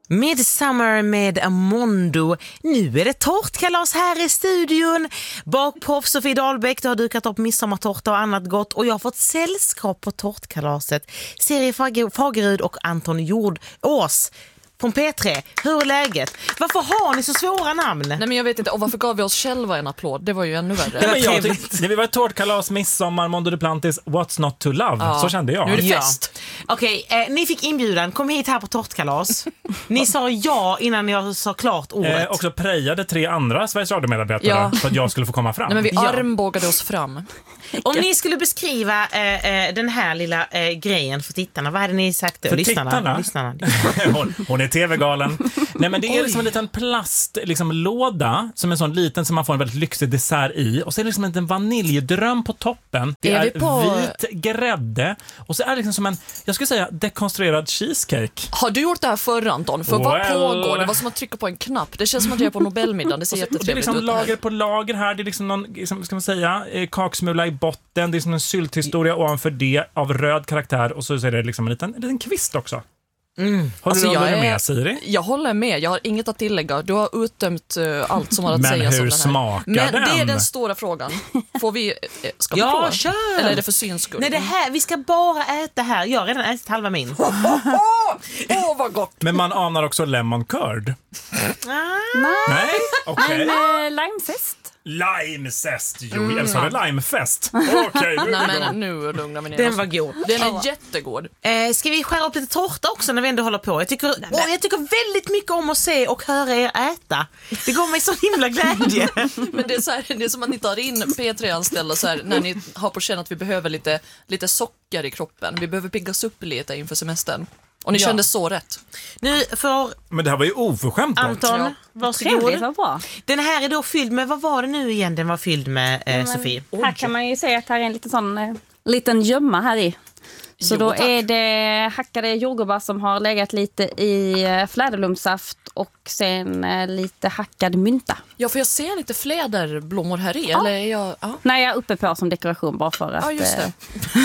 Midsummer med Amondo. Nu är det tårtkalas här i studion. Bakproff Sofie Dahlbäck, du har dukat upp midsommartårta och annat gott. Och jag har fått sällskap på tårtkalaset. Siri Fagerud och Anton Jordås från P3. Hur är läget? Varför har ni så svåra namn? Nej, men jag vet inte. Och varför gav vi oss själva en applåd? Det var ju ännu värre. Det var trevligt. Det var ett tårtkalas, midsommar, Mondo Duplantis, What's Not To Love. Ja. Så kände jag. Nu är det fest. Okej, ni fick inbjudan. Kom hit här på tårtkalas. Ni sa ja innan jag sa klart ordet. Också prejade 3 andra Sveriges Radio-medarbetare för att jag skulle få komma fram. Nej, men vi armbågade oss fram. Om ni skulle beskriva den här lilla grejen för tittarna, vad hade ni sagt? För lyssnarna? Hon är tv-galen. Nej, men det är liksom en liten plastlåda som är sån liten som man får en väldigt lyxig dessert i. Och så är det liksom en vaniljdröm på toppen. Det är vit grädde. Och så är det liksom som en, jag skulle säga, dekonstruerad cheesecake. Har du gjort det här förr, Anton? För vad pågår? Det var som att trycka på en knapp. Det känns som att jag är på Nobelmiddagen. Det ser jättetrevligt ut. Det är liksom lager på lager här. Det är liksom någon, liksom, ska man säga, kaksmula i botten. Det är som en sylthistoria ovanför det av röd karaktär. Och så är det liksom en liten kvist också. Har du håller med, Siri? Jag håller med, jag har inget att tillägga. Du har utdömt allt som har att säga. Men hur smakar den? Men det är den stora frågan. Får vi, ska vi ja, på? Kör! Eller är det för syns skull? Nej, det här, vi ska bara äta här. Jag har redan ätit halva min. Vad gott! Men man anar också lemon curd. Nej? Okej. En limefest. Limefest, eller så är det limefest. Okej, nu lugnar vi ner Den oss. var god. Den är jättegod. Ska vi skära upp lite tårta också när vi ändå håller på? Jag tycker väldigt mycket om att se och höra er äta. Det går mig så himla glädje. Men det är, så här, det är som att ni tar in P3-anställda så här, när ni har på känn att vi behöver lite socker i kroppen. Vi behöver piggas upp lite inför semestern. Och ni kände så rätt. Nu för Men det här var ju oförskämt gott. Anton, varsågod. Vad bra. Den här är då fylld med, vad var det nu igen den var fylld med, Sofie? Här kan man ju säga att här är en liten sån liten gömma här i. Så då är det hackade jordgubbar som har legat lite i fläderlumsaft och sen lite hackad mynta. Ja, för jag ser lite fläderblommor här i. Eller jag, Nej, jag är uppe på som dekoration bara för att... Ja, just det.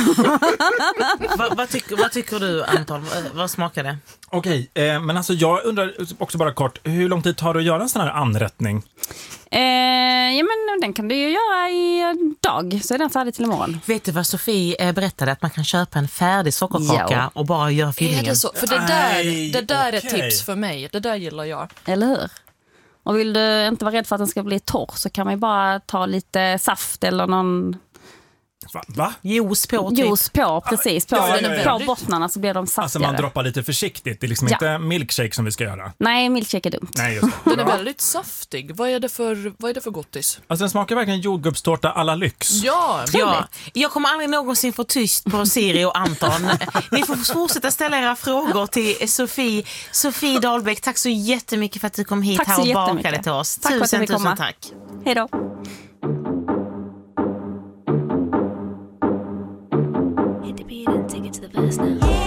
Vad tycker du, Anton? Vad smakar det? Okej, men alltså jag undrar också bara kort, hur lång tid tar det att göra en sån här anrättning? Ja, men den kan du ju göra i en dag, så är den färdig till imorgon. Vet du vad Sofie berättade? Att man kan köpa en färdig sockerkaka och bara göra fyllningen. Är det så? För det där är ett tips för mig. Det där gillar jag. Eller hur? Och vill du inte vara rädd för att den ska bli torr så kan man ju bara ta lite saft eller någon... Va? Juice på, typ. Juice på, precis. På bottnarna så blir de saftigare. Alltså man droppar lite försiktigt. Det är liksom inte milkshake som vi ska göra. Nej, milkshake är dumt. Nej, just det. Den är väldigt saftig. Vad är det för gottis? Alltså den smakar verkligen jordgubbstårta alla lyx. Ja, Jag kommer aldrig någonsin få tyst på Siri och Anton. Ni får fortsätta ställa era frågor till Sofie Dahlbäck. Tack så jättemycket för att du kom hit här och bakade till oss. Tusen tack. Hej då. Hit the beat and take it to the verse now.